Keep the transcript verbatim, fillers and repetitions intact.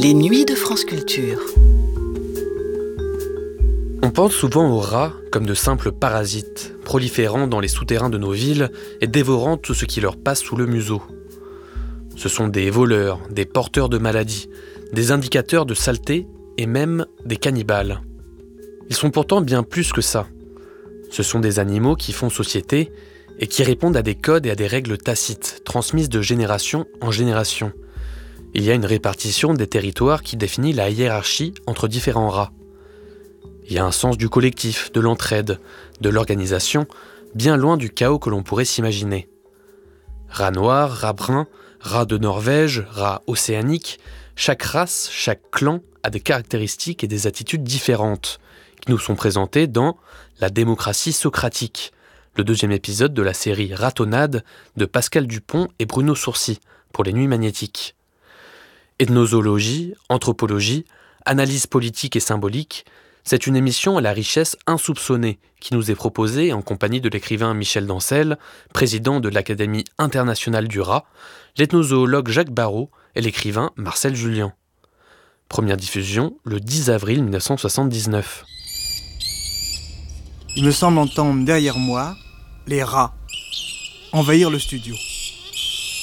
Les nuits de France Culture. On pense souvent aux rats comme de simples parasites, proliférant dans les souterrains de nos villes et dévorant tout ce qui leur passe sous le museau. Ce sont des voleurs, des porteurs de maladies, des indicateurs de saleté et même des cannibales. Ils sont pourtant bien plus que ça. Ce sont des animaux qui font société et qui répondent à des codes et à des règles tacites, transmises de génération en génération. Il y a une répartition des territoires qui définit la hiérarchie entre différents rats. Il y a un sens du collectif, de l'entraide, de l'organisation, bien loin du chaos que l'on pourrait s'imaginer. Rats noirs, rats bruns, rats de Norvège, rats océaniques, chaque race, chaque clan a des caractéristiques et des attitudes différentes qui nous sont présentées dans La démocratie socratique, le deuxième épisode de la série Ratonnade de Pascal Dupont et Bruno Sourcy pour les Nuits Magnétiques. Ethnozoologie, anthropologie, analyse politique et symbolique, c'est une émission à la richesse insoupçonnée qui nous est proposée en compagnie de l'écrivain Michel Dancel, président de l'Académie internationale du rat, l'ethnozoologue Jacques Barrot et l'écrivain Marcel Julien. Première diffusion le dix avril mille neuf cent soixante-dix-neuf. Il me semble entendre derrière moi les rats envahir le studio.